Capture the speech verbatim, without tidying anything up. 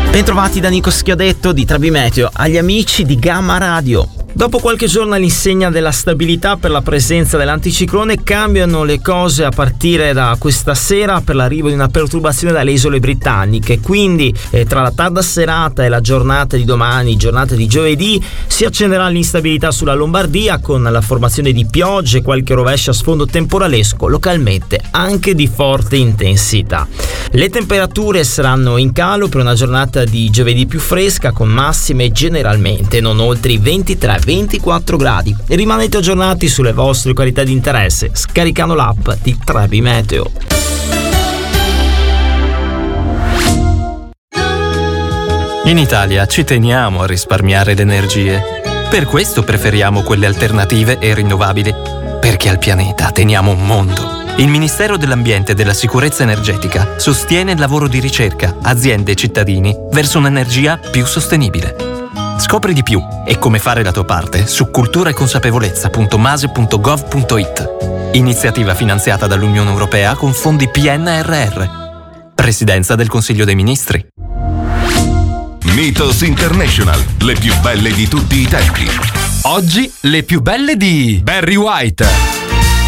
Bentrovati da Nico Schiodetto di Trebi Meteo, agli amici di Gamma Radio. Dopo qualche giorno all'insegna della stabilità per la presenza dell'anticiclone, cambiano le cose a partire da questa sera per l'arrivo di una perturbazione dalle isole britanniche. Quindi eh, tra la tarda serata e la giornata di domani, giornata di giovedì, si accenderà l'instabilità sulla Lombardia con la formazione di piogge e qualche rovescio a sfondo temporalesco, localmente anche di forte intensità. Le temperature saranno in calo per una giornata di giovedì più fresca, con massime generalmente non oltre i ventitré ventiquattro gradi. E rimanete aggiornati sulle vostre qualità di interesse scaricando l'app di Trebi Meteo. In Italia ci teniamo a risparmiare le energie. Per questo preferiamo quelle alternative e rinnovabili, perché al pianeta teniamo un mondo. Il Ministero dell'Ambiente e della Sicurezza Energetica sostiene il lavoro di ricerca, aziende e cittadini verso un'energia più sostenibile. Scopri di più e come fare la tua parte su cultura e consapevolezza punto mase punto gov punto it. Iniziativa finanziata dall'Unione Europea con fondi P N R R. Presidenza del Consiglio dei Ministri. Mythos International, le più belle di tutti i tempi. Oggi le più belle di Barry White.